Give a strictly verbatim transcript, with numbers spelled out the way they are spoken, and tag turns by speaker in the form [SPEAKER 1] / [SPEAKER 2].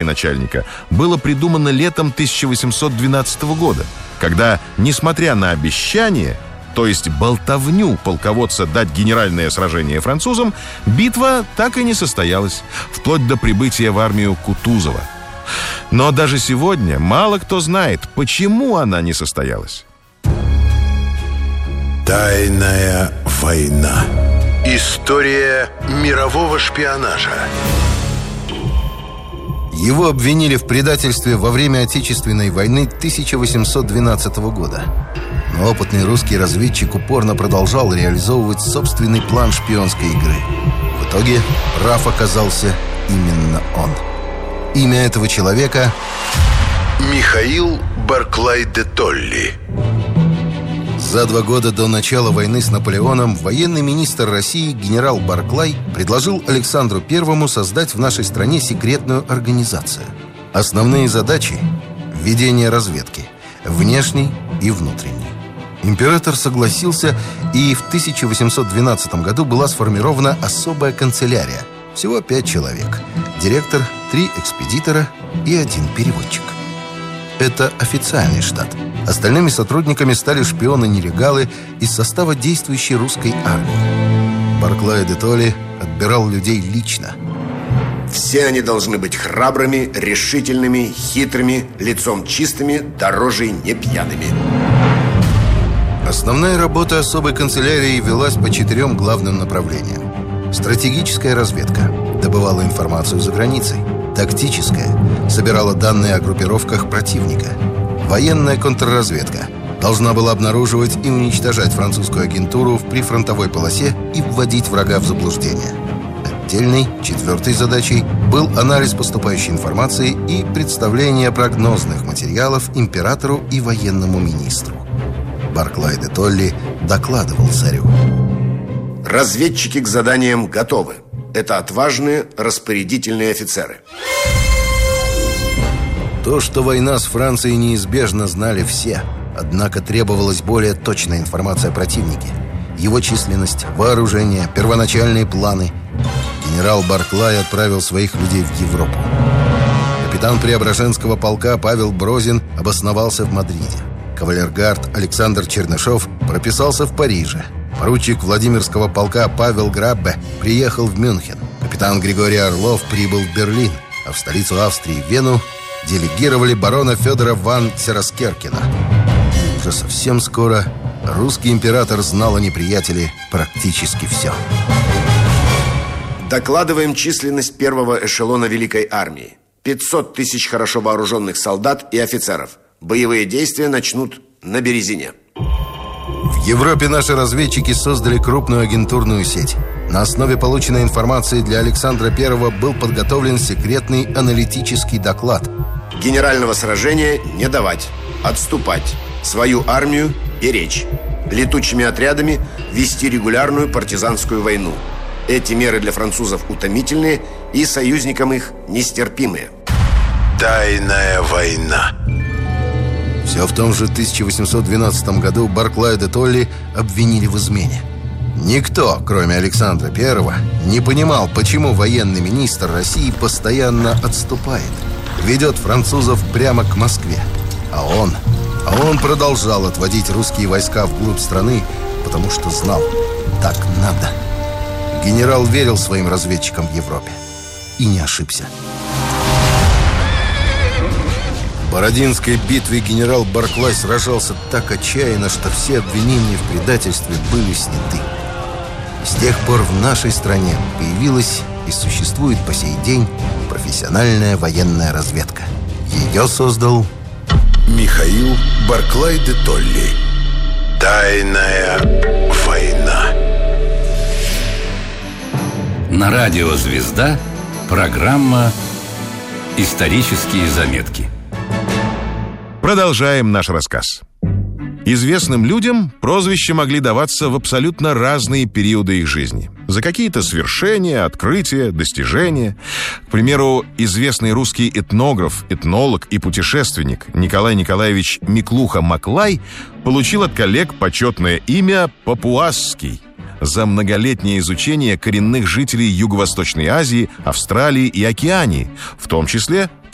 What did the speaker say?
[SPEAKER 1] военачальника было придумано летом тысяча восемьсот двенадцатого года, когда, несмотря на обещание, то есть болтовню полководца дать генеральное сражение французам, битва так и не состоялась, вплоть до прибытия в армию Кутузова. Но даже сегодня мало кто знает, почему она не состоялась.
[SPEAKER 2] Тайная война. История мирового шпионажа.
[SPEAKER 3] Его обвинили в предательстве во время Отечественной войны тысяча восемьсот двенадцатого года. Но опытный русский разведчик упорно продолжал реализовывать собственный план шпионской игры. В итоге прав оказался именно он. Имя этого человека —
[SPEAKER 2] Михаил Барклай де Толли.
[SPEAKER 3] За два года до начала войны с Наполеоном военный министр России генерал Барклай предложил Александру Первому создать в нашей стране секретную организацию. Основные задачи — ведение разведки, внешней и внутренней. Император согласился, и в тысяча восемьсот двенадцатом году была сформирована особая канцелярия. Всего пять человек: директор, три экспедитора и один переводчик. Это официальный штат. Остальными сотрудниками стали шпионы-нелегалы из состава действующей русской армии. Барклай де Толли отбирал людей лично.
[SPEAKER 4] Все они должны быть храбрыми, решительными, хитрыми, лицом чистыми, дорожей не пьяными.
[SPEAKER 3] Основная работа особой канцелярии велась по четырем главным направлениям. Стратегическая разведка добывала информацию за границей. Тактическая собирала данные о группировках противника. Военная контрразведка должна была обнаруживать и уничтожать французскую агентуру в прифронтовой полосе и вводить врага в заблуждение. Отдельной, четвертой задачей был анализ поступающей информации и представление прогнозных материалов императору и военному министру. Барклай де Толли докладывал царю:
[SPEAKER 4] разведчики к заданиям готовы. Это отважные распорядительные офицеры.
[SPEAKER 3] То, что война с Францией неизбежна, знали все. Однако требовалась более точная информация о противнике. Его численность, вооружение, первоначальные планы. Генерал Барклай отправил своих людей в Европу. Капитан Преображенского полка Павел Брозин обосновался в Мадриде. Кавалергард Александр Чернышов прописался в Париже. Поручик Владимирского полка Павел Граббе приехал в Мюнхен. Капитан Григорий Орлов прибыл в Берлин, а в столицу Австрии, Вену, делегировали барона Федора ван Цераскеркена. И уже совсем скоро русский император знал о неприятеле практически все.
[SPEAKER 4] Докладываем численность первого эшелона Великой армии. пятьсот тысяч хорошо вооруженных солдат и офицеров. Боевые действия начнут на Березине.
[SPEAKER 3] В Европе наши разведчики создали крупную агентурную сеть. На основе полученной информации для Александра Первого был подготовлен секретный аналитический доклад.
[SPEAKER 4] Генерального сражения не давать, отступать, свою армию беречь, летучими отрядами вести регулярную партизанскую войну. Эти меры для французов утомительные и союзникам их нестерпимые.
[SPEAKER 2] Тайная война.
[SPEAKER 3] Все в том же тысяча восемьсот двенадцатом году Барклая де Толли обвинили в измене. Никто, кроме Александра Первого, не понимал, почему военный министр России постоянно отступает, ведет французов прямо к Москве. А он, а он продолжал отводить русские войска вглубь страны, потому что знал, так надо. Генерал верил своим разведчикам в Европе и не ошибся. В Бородинской битве генерал Барклай сражался так отчаянно, что все обвинения в предательстве были сняты. С тех пор в нашей стране появилась и существует по сей день профессиональная военная разведка. Ее создал
[SPEAKER 2] Михаил Барклай де Толли. Тайная война.
[SPEAKER 5] На радио «Звезда» программа «Исторические заметки».
[SPEAKER 1] Продолжаем наш рассказ. Известным людям прозвища могли даваться в абсолютно разные периоды их жизни. За какие-то свершения, открытия, достижения. К примеру, известный русский этнограф, этнолог и путешественник Николай Николаевич Миклуха-Маклай получил от коллег почетное имя Папуасский за многолетнее изучение коренных жителей Юго-Восточной Азии, Австралии и Океании, в том числе